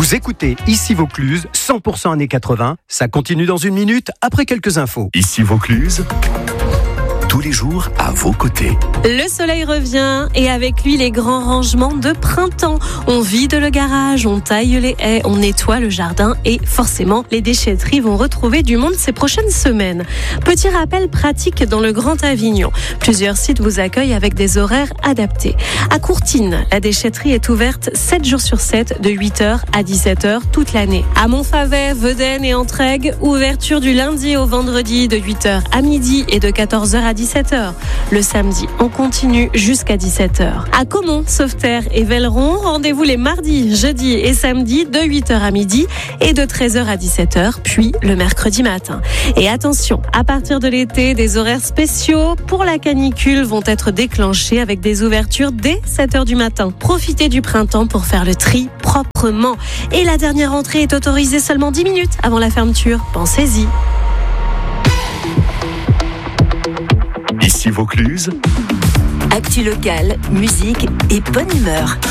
Vous écoutez Ici Vaucluse, 100% années 80. Ça continue dans une minute après quelques infos. Ici Vaucluse, tous les jours à vos côtés. Le soleil revient et avec lui les grands rangements de printemps. On vide le garage, on taille les haies, on nettoie le jardin et forcément les déchetteries vont retrouver du monde ces prochaines semaines. Petit rappel pratique dans le Grand Avignon. Plusieurs sites vous accueillent avec des horaires adaptés. À Courtine, la déchetterie est ouverte 7 jours sur 7 de 8h à 17h toute l'année. À Montfavet, Vedène et Entraigues, ouverture du lundi au vendredi de 8h à midi et de 14h à 17h. Le samedi, on continue jusqu'à 17h. À Caumont, Sauveterre et Velleron, rendez-vous les mardis, jeudis et samedis de 8h à midi et de 13h à 17h, puis le mercredi matin. Et attention, à partir de l'été, des horaires spéciaux pour la canicule vont être déclenchés avec des ouvertures dès 7h du matin. Profitez du printemps pour faire le tri proprement. Et la dernière entrée est autorisée seulement 10 minutes avant la fermeture. Pensez-y. Ici Vaucluse, actu locale, musique et bonne humeur.